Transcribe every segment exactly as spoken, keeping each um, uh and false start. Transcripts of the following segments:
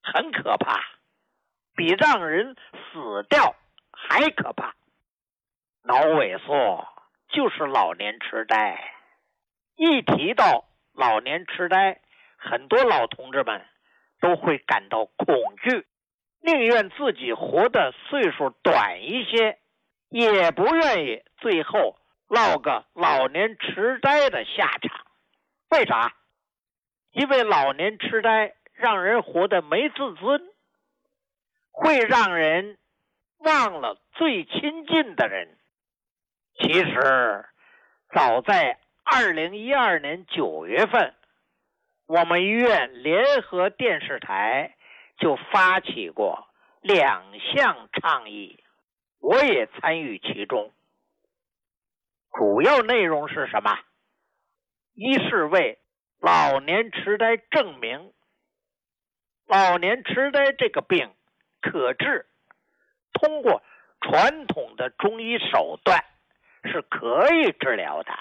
很可怕，比让人死掉还可怕。脑萎缩就是老年痴呆。一提到老年痴呆，很多老同志们都会感到恐惧，宁愿自己活的岁数短一些，也不愿意最后落个老年痴呆的下场。为啥？因为老年痴呆让人活得没自尊，会让人忘了最亲近的人。其实早在二零一二年九月份，我们医院联合电视台就发起过两项倡议，我也参与其中。主要内容是什么？一是为老年痴呆证明老年痴呆这个病可治，通过传统的中医手段是可以治疗的。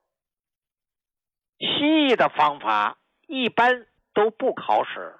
西医的方法一般都不考试，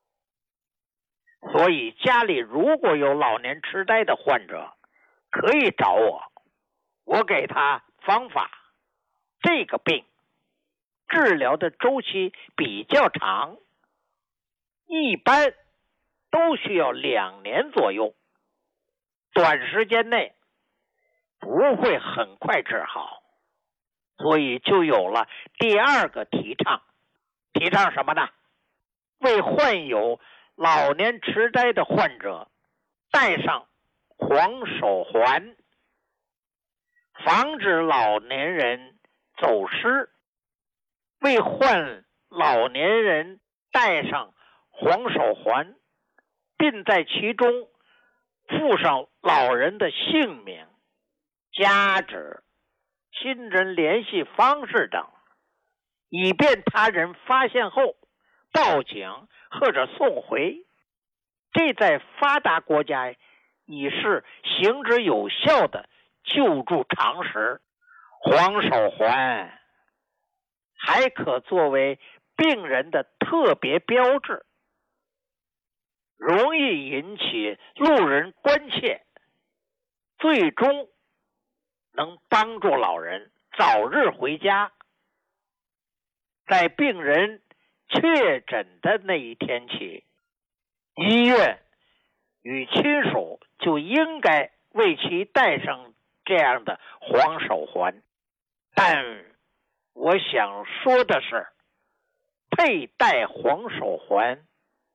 所以家里如果有老年痴呆的患者，可以找我，我给他方法。这个病治疗的周期比较长，一般都需要两年左右，短时间内不会很快治好，所以就有了第二个提倡。提倡什么呢？为患有老年痴呆的患者戴上黄手环，防止老年人走失。为患老年人戴上黄手环，并在其中附上老人的姓名、家址、亲人联系方式等，以便他人发现后报警或者送回。这在发达国家已是行之有效的救助常识。黄手环还可作为病人的特别标志，容易引起路人关切，最终能帮助老人早日回家。在病人确诊的那一天起，医院与亲属就应该为其戴上这样的黄手环。但我想说的是，佩戴黄手环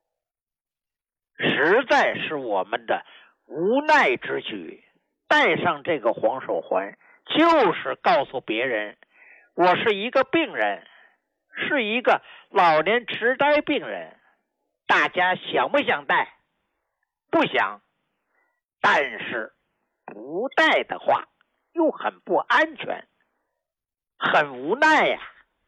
实在是我们的无奈之举。戴上这个黄手环，就是告诉别人，我是一个病人，是一个老年痴呆病人。大家想不想戴？不想。但是不戴的话又很不安全，很无奈呀。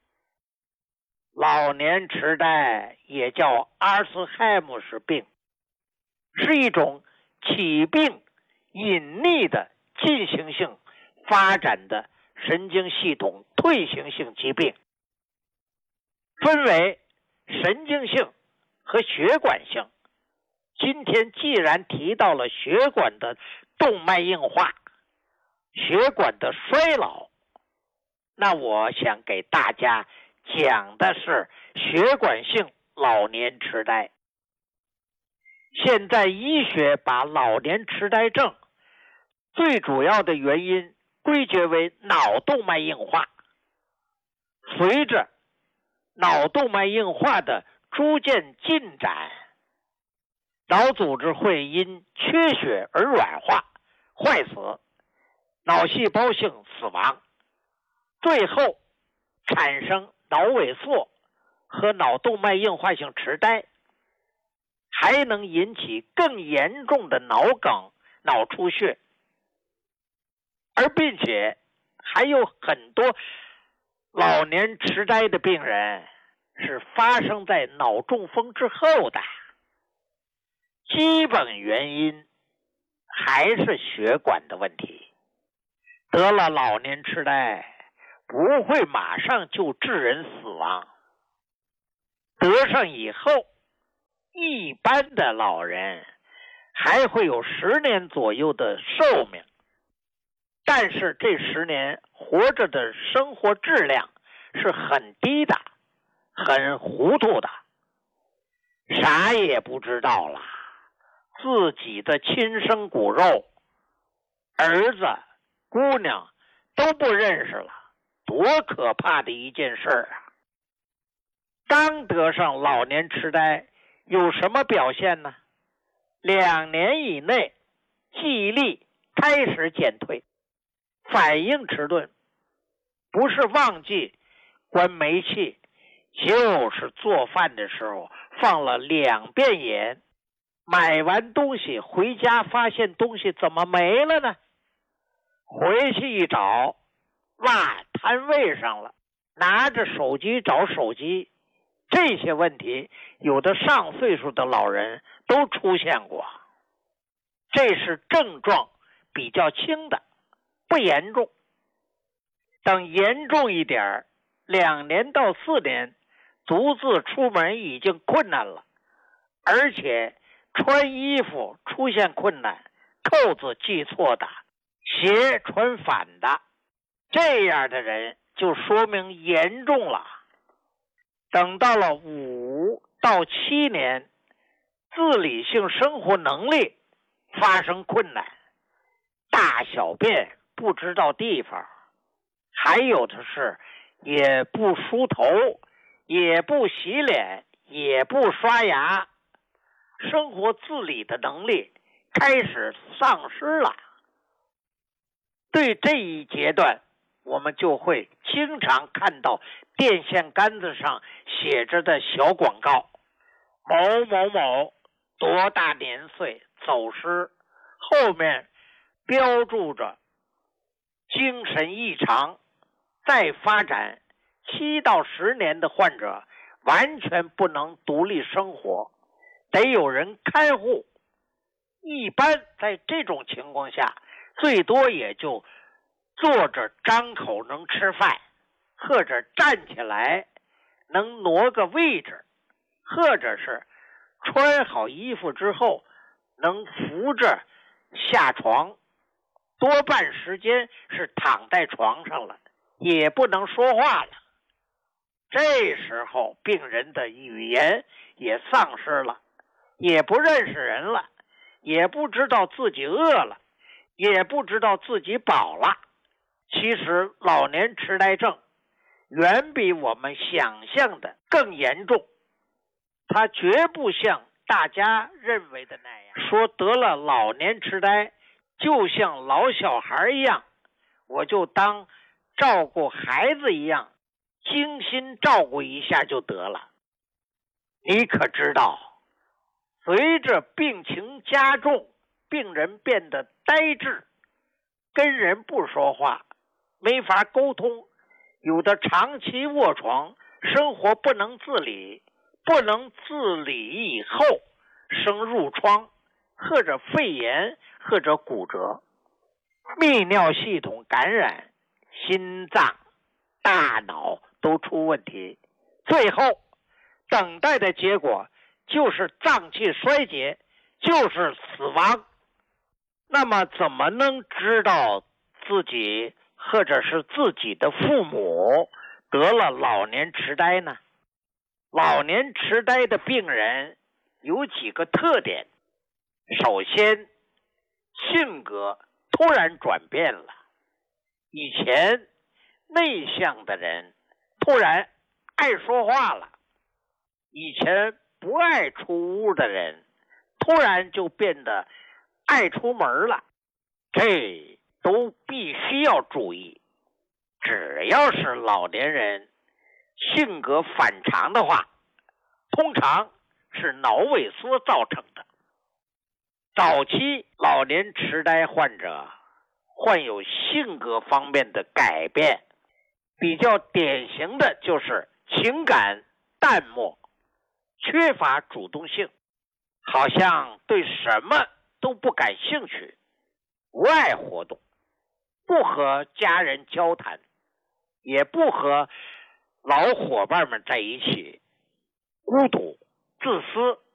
老年痴呆也叫阿尔茨海默氏病，是一种起病隐匿的进行性发展的神经系统退行性疾病，分为神经性和血管性。今天既然提到了血管的动脉硬化、血管的衰老，那我想给大家讲的是血管性老年痴呆。现在医学把老年痴呆症最主要的原因归结为脑动脉硬化。随着脑动脉硬化的逐渐进展，脑组织会因缺血而软化、坏死，脑细胞性死亡，最后产生脑萎缩和脑动脉硬化性痴呆，还能引起更严重的脑梗、脑出血，而并且还有很多老年痴呆的病人是发生在脑中风之后的。基本原因还是血管的问题。得了老年痴呆不会马上就致人死亡，得上以后一般的老人还会有十年左右的寿命，但是这十年活着的生活质量是很低的，很糊涂的，啥也不知道了，自己的亲生骨肉，儿子、姑娘都不认识了，多可怕的一件事啊！刚得上老年痴呆，有什么表现呢？两年以内，记忆力开始减退，反应迟钝，不是忘记关煤气，就是做饭的时候放了两遍盐，买完东西回家发现东西怎么没了呢？回去一找，落摊位上了，拿着手机找手机，这些问题有的上岁数的老人都出现过。这是症状比较轻的，不严重。等严重一点，两年到四年，独自出门已经困难了，而且穿衣服出现困难，扣子系错的，鞋穿反的，这样的人就说明严重了。等到了五到七年，自理性生活能力发生困难，大小便不知道地方，还有的是也不梳头，也不洗脸，也不刷牙，生活自理的能力开始丧失了。对这一阶段，我们就会经常看到电线杆子上写着的小广告，某某某多大年岁走失，后面标注着精神异常，再发展七到十年的患者完全不能独立生活，得有人看护。一般在这种情况下，最多也就坐着张口能吃饭，或者站起来能挪个位置，或者是穿好衣服之后能扶着下床，多半时间是躺在床上了，也不能说话了。这时候病人的语言也丧失了，也不认识人了，也不知道自己饿了，也不知道自己饱了。其实老年痴呆症远比我们想象的更严重，它绝不像大家认为的那样，说得了老年痴呆就像老小孩一样，我就当照顾孩子一样精心照顾一下就得了。你可知道，随着病情加重，病人变得呆滞，跟人不说话，没法沟通，有的长期卧床，生活不能自理，不能自理以后生褥疮，或者肺炎，或者骨折，泌尿系统感染，心脏、大脑都出问题，最后等待的结果就是脏器衰竭，就是死亡。那么怎么能知道自己或者是自己的父母得了老年痴呆呢？老年痴呆的病人有几个特点。首先，性格突然转变了，以前内向的人突然爱说话了，以前不爱出屋的人突然就变得爱出门了，这都必须要注意。只要是老年人性格反常的话，通常是脑萎缩造成的。早期老年痴呆患者患有性格方面的改变，比较典型的就是情感淡漠，缺乏主动性，好像对什么都不感兴趣，不爱活动，不和家人交谈，也不和老伙伴们在一起，孤独、自私，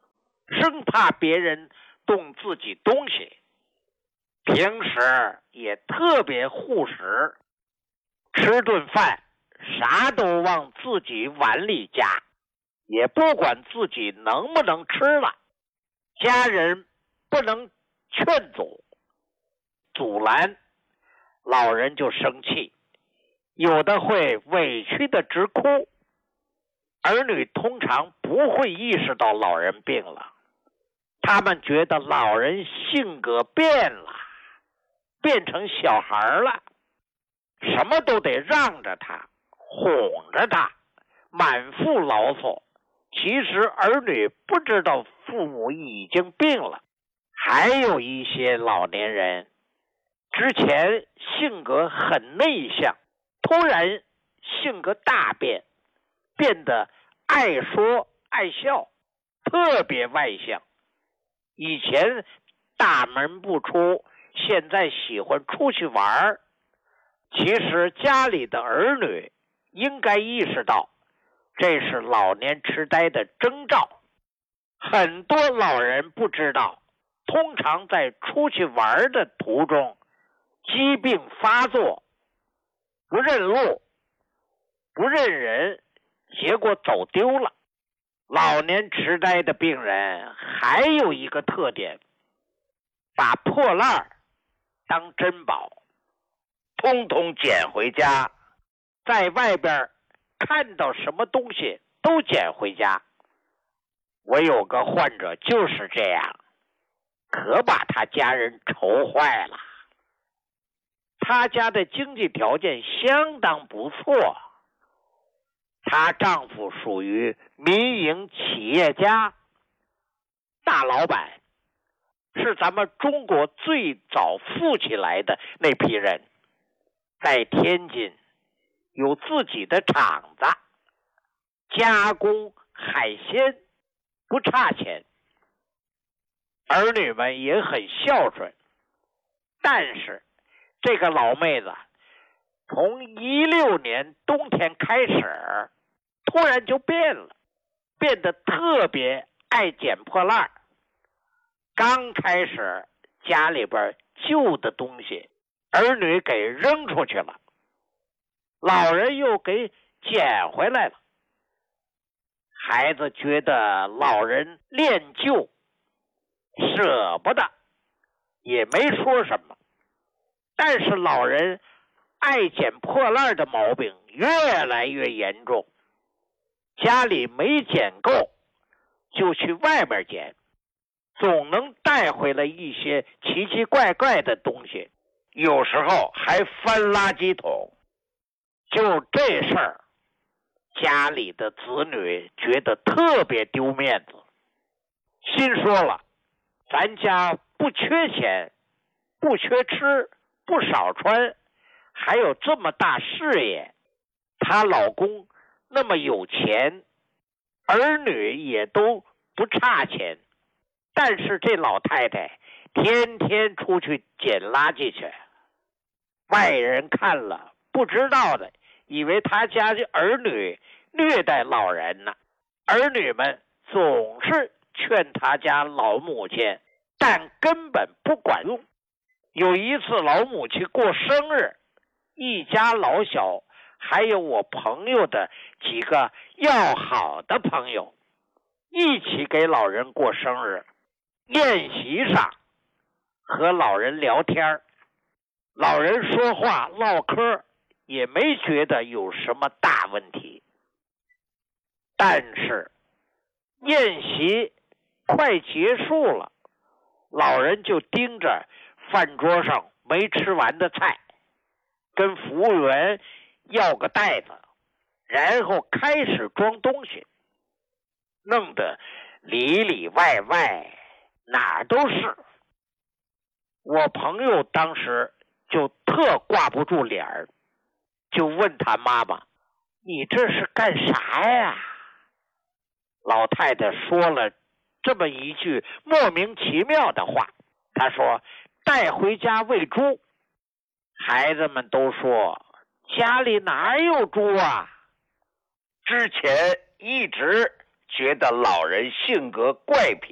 生怕别人动自己东西，平时也特别护食，吃顿饭啥都往自己碗里夹，也不管自己能不能吃了，家人不能劝阻阻拦，老人就生气，有的会委屈的直哭。儿女通常不会意识到老人病了，他们觉得老人性格变了，变成小孩了，什么都得让着他，哄着他，满腹牢骚。其实儿女不知道父母已经病了。还有一些老年人之前性格很内向，突然性格大变，变得爱说爱笑，特别外向。以前大门不出，现在喜欢出去玩。其实家里的儿女应该意识到，这是老年痴呆的征兆。很多老人不知道，通常在出去玩的途中，疾病发作，不认路，不认人，结果走丢了。老年痴呆的病人还有一个特点，把破烂当珍宝，通通捡回家，在外边看到什么东西都捡回家。我有个患者就是这样，可把他家人愁坏了。他家的经济条件相当不错，她丈夫属于民营企业家，大老板，是咱们中国最早富起来的那批人，在天津有自己的厂子，加工海鲜不差钱，儿女们也很孝顺。但是这个老妹子从一六年冬天开始突然就变了，变得特别爱捡破烂。刚开始家里边旧的东西儿女给扔出去了，老人又给捡回来了。孩子觉得老人恋旧，舍不得，也没说什么。但是老人爱捡破烂的毛病越来越严重，家里没捡够就去外面捡，总能带回来一些奇奇怪怪的东西，有时候还翻垃圾桶。就这事儿，家里的子女觉得特别丢面子，心说了，咱家不缺钱，不缺吃，不少穿，还有这么大事业，她老公那么有钱，儿女也都不差钱，但是这老太太天天出去捡垃圾去，外人看了不知道的以为他家的儿女虐待老人呢。儿女们总是劝他家老母亲，但根本不管用。有一次老母亲过生日，一家老小还有我朋友的几个要好的朋友一起给老人过生日。宴席上和老人聊天，老人说话唠嗑也没觉得有什么大问题。但是宴席快结束了，老人就盯着饭桌上没吃完的菜，跟服务员要个袋子，然后开始装东西，弄得里里外外哪儿都是。我朋友当时就特挂不住脸儿，就问他妈妈，你这是干啥呀？老太太说了这么一句莫名其妙的话，她说带回家喂猪。孩子们都说家里哪有猪啊？之前一直觉得老人性格怪癖，